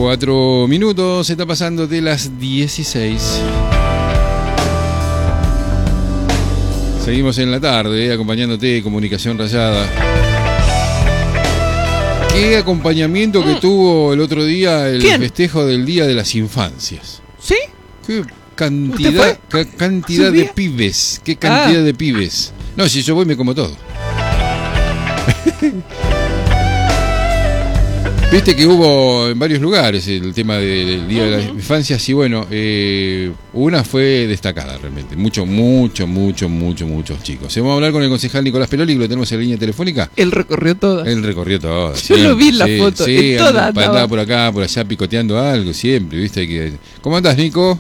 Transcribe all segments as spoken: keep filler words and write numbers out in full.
Cuatro minutos, se está pasando de las dieciséis. Seguimos en la tarde, eh, acompañándote, Comunicación Rayada. ¿Qué acompañamiento que mm. tuvo el otro día el ¿Quién? festejo del Día de las Infancias? ¿Sí? ¿Qué cantidad, ca cantidad de pibes? ¿Qué cantidad ah. de pibes? No, si yo voy me como todo. Viste que hubo en varios lugares el tema del Día de las Infancias y bueno, eh, una fue destacada realmente. Mucho, mucho, mucho, mucho, muchos chicos. Vamos a hablar con el concejal Nicolás Peloli, que lo tenemos en la línea telefónica. Él recorrió todas. Él recorrió todas. Yo siempre. Lo vi en la sí, foto. Sí, en todas andaba, andaba por acá, por allá picoteando algo, siempre, viste que. ¿Cómo andás, Nico?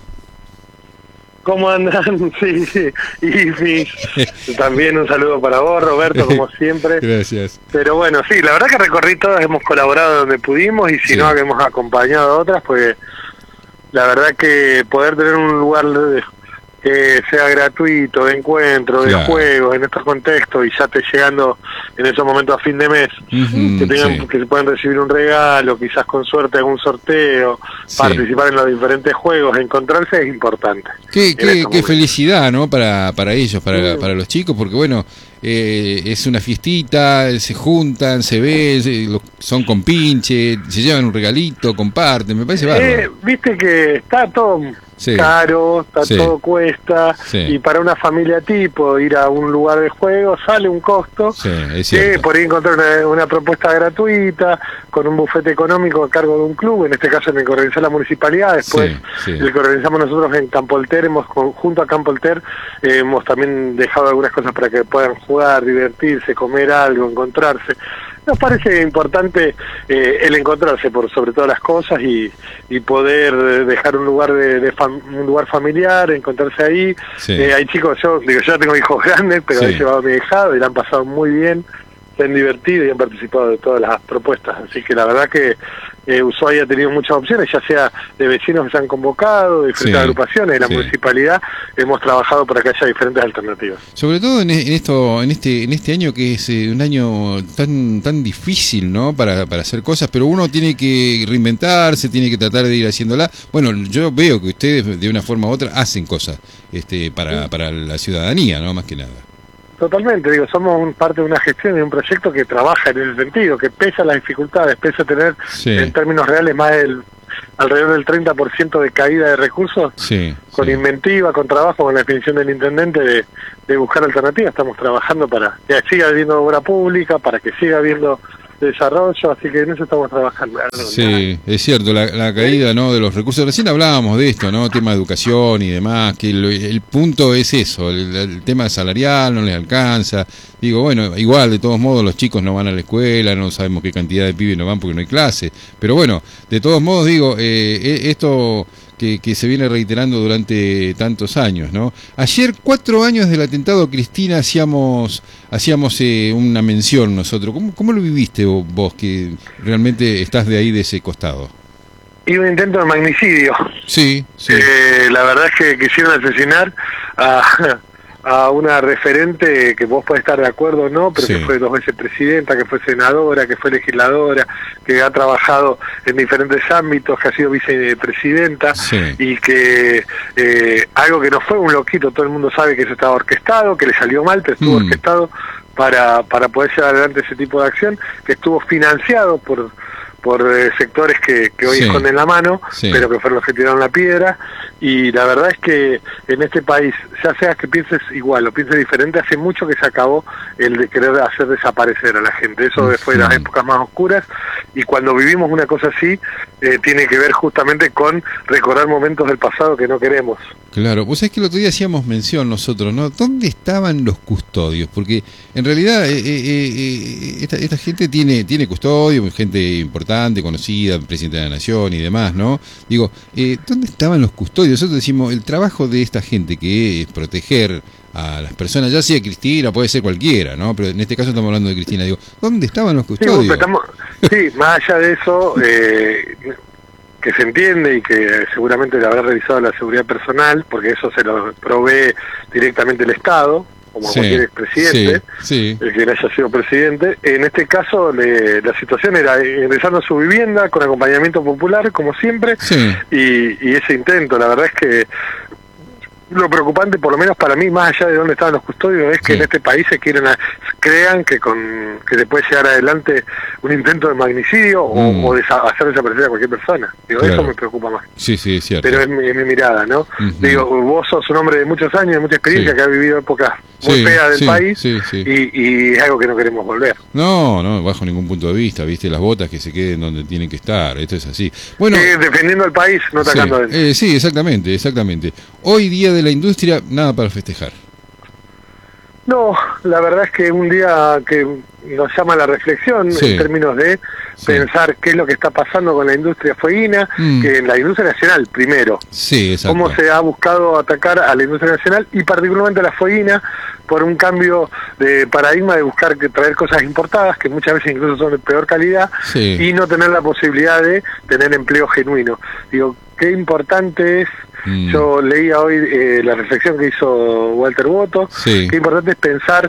¿Cómo andan? Sí, sí. Y sí, también un saludo para vos, Roberto, como siempre. Gracias. Pero bueno, sí, la verdad que recorrí todas, hemos colaborado donde pudimos y si sí. no, hemos acompañado a otras, pues la verdad que poder tener un lugar de, que sea gratuito, de encuentro, de claro. juegos, en estos contextos, y ya te llegando en esos momentos a fin de mes, uh-huh, que tengan sí. que se puedan recibir un regalo, quizás con suerte algún sorteo, sí. participar en los diferentes juegos, encontrarse es importante. Qué, qué, qué felicidad, ¿no? Para, para ellos, para, sí. para los chicos, porque bueno, eh, es una fiestita, se juntan, se ven, se, son con pinche, se llevan un regalito, comparten, me parece bárbaro. Eh, Viste que está todo sí. caro, está sí. todo cuesta, sí. y para una familia tipo ir a un lugar de juego sale un costo, sí, es cierto. que por ahí encontrar una, una propuesta gratuita, con un bufete económico a cargo de un club, en este caso en el que organiza la municipalidad, después sí, sí. el que organizamos nosotros en Campo Alter, hemos, junto a Campo Alter, eh, hemos también dejado algunas cosas para que puedan jugar, divertirse, comer algo, encontrarse. Nos parece importante eh, el encontrarse por sobre todas las cosas y, y poder dejar un lugar de, de fam un lugar familiar, encontrarse ahí. Sí. Eh, hay chicos, yo digo, yo tengo hijos grandes, pero sí. he llevado a mi hijado y la han pasado muy bien, se han divertido y han participado de todas las propuestas. Así que la verdad que eh, Ushuaia ha tenido muchas opciones, ya sea de vecinos que se han convocado, de diferentes sí. agrupaciones, de la sí. municipalidad, hemos trabajado para que haya diferentes alternativas. Sobre todo en, en esto, en este, en este año que es eh, un año tan, tan difícil, ¿no? Para, para hacer cosas, pero uno tiene que reinventarse, tiene que tratar de ir haciéndola. Bueno, yo veo que ustedes de una forma u otra hacen cosas, este, para, sí. para la ciudadanía, ¿no? Más que nada. Totalmente, digo, somos un, parte de una gestión y un proyecto que trabaja en ese sentido, que pese a las dificultades, pese a tener sí. en términos reales más del alrededor del treinta por ciento de caída de recursos, sí, con sí. inventiva, con trabajo, con la definición del intendente de, de buscar alternativas, estamos trabajando para que siga habiendo obra pública, para que siga habiendo desarrollo, así que en eso estamos trabajando. Sí, es cierto, la, la caída, ¿no?, de los recursos. Recién hablábamos de esto, ¿no?, tema de educación y demás, que el, el punto es eso, el, el tema salarial no les alcanza. Digo, bueno, igual, de todos modos, los chicos no van a la escuela, no sabemos qué cantidad de pibes no van porque no hay clase, pero bueno, de todos modos, digo, eh, esto que, que se viene reiterando durante tantos años, ¿no? Ayer, cuatro años del atentado a Cristina, hacíamos hacíamos eh, una mención nosotros. ¿Cómo, cómo lo viviste vos, vos, que realmente estás de ahí, de ese costado? Y un intento de magnicidio. Sí, sí. Eh, la verdad es que quisieron asesinar a... a una referente que vos podés estar de acuerdo o no, pero sí. que fue dos veces presidenta, que fue senadora, que fue legisladora, que ha trabajado en diferentes ámbitos, que ha sido vicepresidenta, sí. y que eh, algo que no fue un loquito, todo el mundo sabe que eso estaba orquestado, que le salió mal, pero estuvo mm. orquestado para, para poder llevar adelante ese tipo de acción, que estuvo financiado por... por eh, sectores que, que hoy sí. esconden la mano, sí. pero que fueron los que tiraron la piedra, y la verdad es que en este país, ya sea que pienses igual o pienses diferente, hace mucho que se acabó el de querer hacer desaparecer a la gente. Eso sí. fue de las épocas más oscuras, y cuando vivimos una cosa así, eh, tiene que ver justamente con recordar momentos del pasado que no queremos. Claro, vos sabés que el otro día hacíamos mención nosotros, ¿no? ¿Dónde estaban los custodios? Porque en realidad eh, eh, eh, esta, esta gente tiene, tiene custodio, gente importante, conocida, presidente de la Nación y demás, ¿no? Digo, eh, ¿dónde estaban los custodios? Nosotros decimos, el trabajo de esta gente que es proteger a las personas, ya sea Cristina, puede ser cualquiera, ¿no? Pero en este caso estamos hablando de Cristina. Digo, ¿dónde estaban los custodios? Sí, estamos, sí más allá de eso... Eh, que se entiende y que seguramente le habrá revisado la seguridad personal, porque eso se lo provee directamente el Estado, como sí, cualquier expresidente, sí, sí. el que haya sido presidente. En este caso le, la situación era ingresando a su vivienda con acompañamiento popular, como siempre, Sí. y, y ese intento, la verdad es que lo preocupante, por lo menos para mí, más allá de dónde estaban los custodios, es que Sí. en este país se quieren a, crean que con que se puede llegar adelante un intento de magnicidio Mm. o, o de hacer desaparecer a cualquier persona. Digo, Claro. eso me preocupa más. Sí, sí, es cierto. Pero es mi, es mi mirada, ¿no? Ujú. Digo, vos sos un hombre de muchos años, de mucha experiencia, Sí. que ha vivido épocas muy Sí, feas del sí, país, sí, sí. Y, y es algo que no queremos volver. No, no, bajo ningún punto de vista, viste, las botas que se queden donde tienen que estar, esto es así. Bueno, Eh, defendiendo al país, no sí, atacando adentro. eh, sí, exactamente, exactamente. Hoy día de la industria, nada para festejar. No, la verdad es que un día que nos llama a la reflexión Sí. en términos de Sí. pensar qué es lo que está pasando con la industria fueguina, Mm. que en la industria nacional primero, Sí, exacto. cómo se ha buscado atacar a la industria nacional y particularmente a la fueguina por un cambio de paradigma de buscar que traer cosas importadas que muchas veces incluso son de peor calidad Sí. y no tener la posibilidad de tener empleo genuino. Digo, qué importante es. Mm. Yo leía hoy eh, la reflexión que hizo Walter Boto, Sí. qué importante es pensar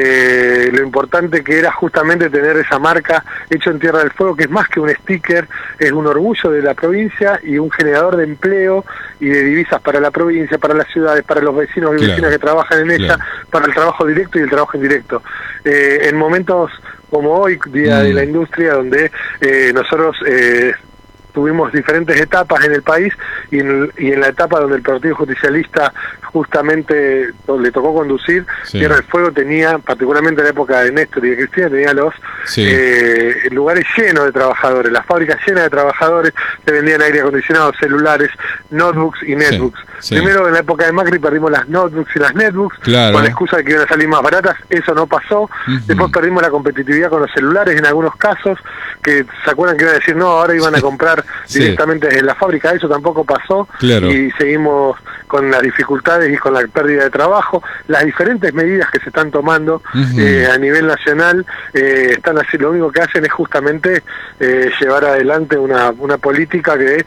eh, lo importante que era justamente tener esa marca hecho en Tierra del Fuego, que es más que un sticker, es un orgullo de la provincia y un generador de empleo y de divisas para la provincia, para las ciudades, para los vecinos y Claro. vecinas que trabajan en ella, Claro. para el trabajo directo y el trabajo indirecto. Eh, en momentos como hoy, Día Mm. de la Industria, donde eh, nosotros... Eh, tuvimos diferentes etapas en el país y en, y en la etapa donde el Partido Justicialista justamente le tocó conducir, Sí. Tierra del Fuego tenía, particularmente en la época de Néstor y de Cristina, tenía los Sí. eh, lugares llenos de trabajadores, las fábricas llenas de trabajadores, se vendían aire acondicionado, celulares, notebooks y netbooks. sí. Primero en la época de Macri perdimos las notebooks y las netbooks, Claro. con la excusa de que iban a salir más baratas, eso no pasó. Ujú. Después perdimos la competitividad con los celulares en algunos casos, que se acuerdan que iban a decir no, ahora iban a comprar Sí. directamente desde la fábrica, eso tampoco pasó. Claro. Y seguimos con las dificultades y con la pérdida de trabajo. Las diferentes medidas que se están tomando Ujú. eh, a nivel nacional eh, están así, lo único que hacen es justamente eh, llevar adelante una, una política que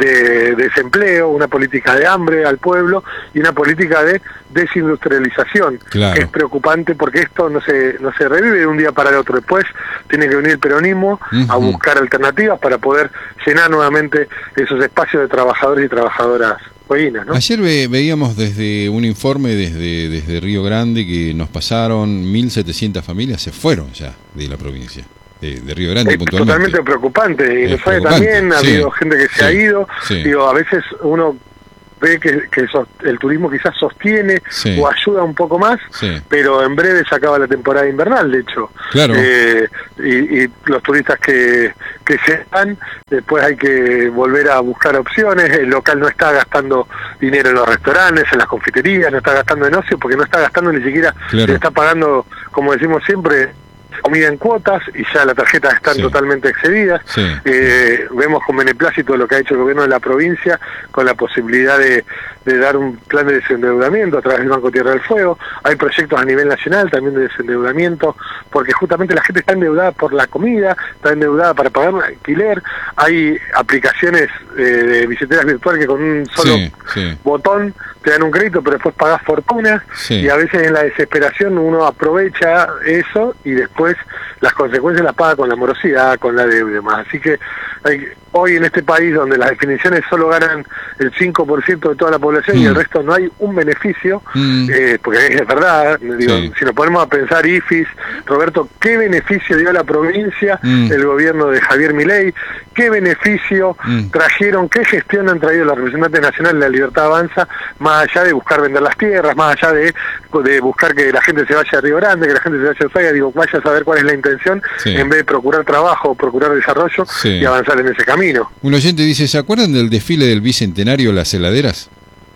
de desempleo, una política de hambre al pueblo y una política de desindustrialización, Claro. que es preocupante porque esto no se no se revive de un día para el otro. Después tiene que venir el peronismo a Ujú. buscar alternativas para poder llenar nuevamente esos espacios de trabajadores y trabajadoras fueguinas, ¿no? Ayer ve- veíamos desde un informe desde, desde Río Grande que nos pasaron mil setecientas familias, se fueron ya de la provincia, de, de Río Grande Es puntualmente. totalmente preocupante. Y Es en Ushuaia preocupante, también ha sí, habido gente que se sí, ha ido. sí. Digo, a veces uno ve que, que sos- el turismo quizás sostiene Sí. o ayuda un poco más, Sí. pero en breve se acaba la temporada invernal, de hecho. Claro. Eh, y, y los turistas que, que se van, después hay que volver a buscar opciones. El local no está gastando dinero en los restaurantes, en las confiterías, no está gastando en ocio porque no está gastando ni siquiera, Claro. le está pagando, como decimos siempre, comida en cuotas y ya las tarjetas están Sí. totalmente excedidas. Sí. Eh, vemos con beneplácito lo que ha hecho el gobierno de la provincia con la posibilidad de, de dar un plan de desendeudamiento a través del Banco Tierra del Fuego. Hay proyectos a nivel nacional también de desendeudamiento, porque justamente la gente está endeudada por la comida, está endeudada para pagar un alquiler. Hay aplicaciones eh, de billeteras virtuales que con un solo Sí, sí. botón te dan un crédito, pero después pagas fortuna. Sí. Y a veces en la desesperación uno aprovecha eso y después las consecuencias las paga con la morosidad, con la deuda y demás. Así que hay, hoy en este país donde las definiciones solo ganan el cinco por ciento de toda la población Mm. y el resto no hay un beneficio, Mm. eh, porque es verdad, digo, Sí. si nos ponemos a pensar I F I S, Roberto, ¿qué beneficio dio a la provincia Mm. el gobierno de Javier Milei? ¿Qué beneficio Mm. trajeron, qué gestión han traído los representantes nacionales de la Libertad Avanza, más allá de buscar vender las tierras, más allá de, de buscar que la gente se vaya a Río Grande, que la gente se vaya a Ushuaia? Digo, vaya a saber cuál es la intención, Sí. en vez de procurar trabajo, procurar desarrollo Sí. y avanzar en ese camino. Un oyente dice, ¿se acuerdan del desfile del Bicentenario Las Heladeras?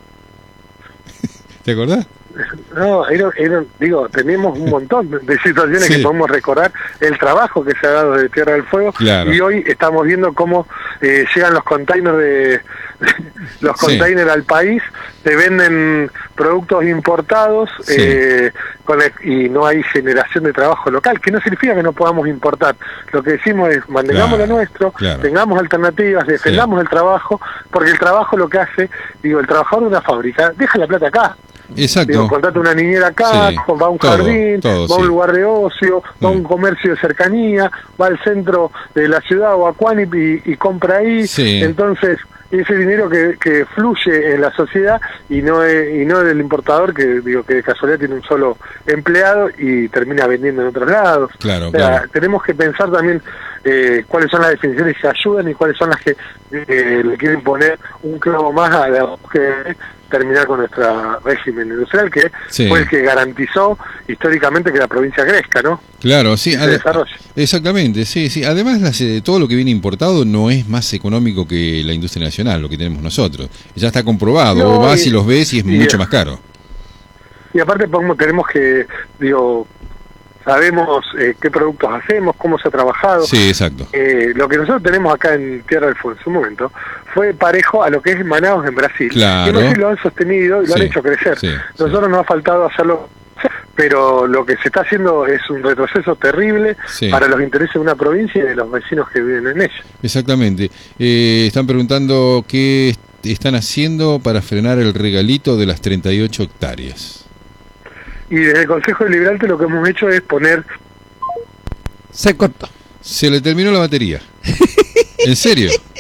¿Te acordás? No, era- era- digo, tenemos un montón de situaciones Sí. que podemos recordar, el trabajo que se ha dado de Tierra del Fuego, Claro. y hoy estamos viendo cómo eh, llegan los containers de los Sí. containers al país, te venden productos importados Sí. eh, con el- y no hay generación de trabajo local, que no significa que no podamos importar. Lo que decimos es mantengamos Claro, lo nuestro, claro. tengamos alternativas, defendamos el trabajo, porque el trabajo lo que hace, digo, el trabajador de una fábrica deja la plata acá. Exacto. Digo, contrata una niñera acá, Sí. va a un Todo, jardín, todo, va a un sí. lugar de ocio, va a Sí. un comercio de cercanía, va al centro de la ciudad o a Cuánip y, y compra ahí. Sí. Entonces, ese dinero que, que fluye en la sociedad y no es, y no del importador que digo que de casualidad tiene un solo empleado y termina vendiendo en otros lados. Claro, O sea, claro. tenemos que pensar también eh, cuáles son las definiciones que ayudan y cuáles son las que eh, le quieren poner un clavo más a la que terminar con nuestro régimen industrial, que Sí. fue el que garantizó históricamente que la provincia crezca, ¿no? Claro, sí. Se ade- desarrolla. Exactamente, sí, sí. Además, las, eh, todo lo que viene importado no es más económico que la industria nacional, lo que tenemos nosotros. Ya está comprobado. No, Vos vas y- y los ves y es y- mucho más caro. Y aparte podemos, tenemos que, digo, sabemos eh, qué productos hacemos, cómo se ha trabajado. Sí, exacto. Eh, lo que nosotros tenemos acá en Tierra del Fuego en su momento fue parejo a lo que es Manaus en Brasil. Claro. Y en Brasil lo han sostenido y lo Sí, han hecho crecer. sí, Nosotros sí. nos ha faltado hacerlo, pero lo que se está haciendo es un retroceso terrible Sí. para los intereses de una provincia y de los vecinos que viven en ella. Exactamente. Eh, están preguntando qué est- están haciendo para frenar el regalito de las treinta y ocho hectáreas. Y desde el Consejo Deliberante lo que hemos hecho es poner... Se cortó. Se le terminó la batería. ¿En serio?